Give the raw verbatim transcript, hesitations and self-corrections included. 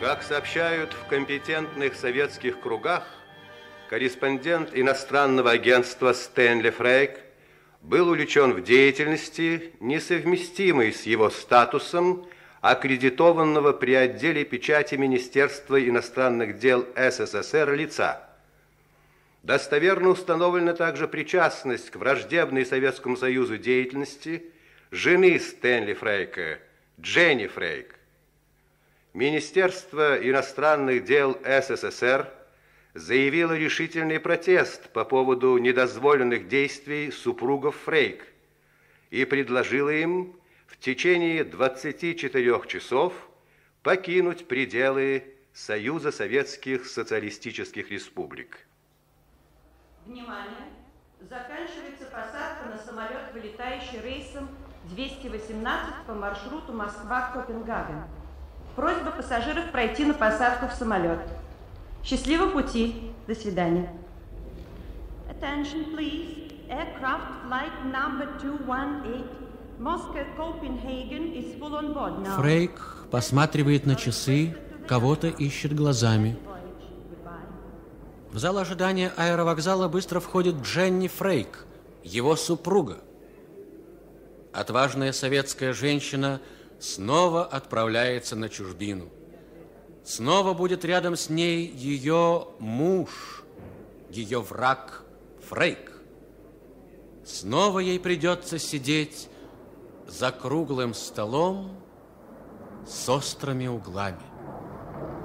Как сообщают в компетентных советских кругах, корреспондент иностранного агентства Стэнли Фрейк был увлечен в деятельности, несовместимой с его статусом аккредитованного при отделе печати Министерства иностранных дел СССР лица. Достоверно установлена также причастность к враждебной Советскому Союзу деятельности жены Стэнли Фрейка, Дженни Фрейк. Министерство иностранных дел СССР заявило решительный протест по поводу недозволенных действий супругов Фрейк и предложило им в течение двадцати четырёх часов покинуть пределы Союза Советских Социалистических Республик. Внимание! Заканчивается посадка на самолет, вылетающий рейсом двести восемнадцать по маршруту Москва-Копенгаген. Просьба пассажиров пройти на посадку в самолет. Счастливого пути. До свидания. Attention, please. Aircraft flight number two one eight. Moscow, Copenhagen is full on board now. Фрейк посматривает на часы, кого-то ищет глазами. В зал ожидания аэровокзала быстро входит Дженни Фрейк, его супруга. Отважная советская женщина снова отправляется на чужбину. Снова будет рядом с ней ее муж, ее враг Фрейк. Снова ей придется сидеть за круглым столом с острыми углами.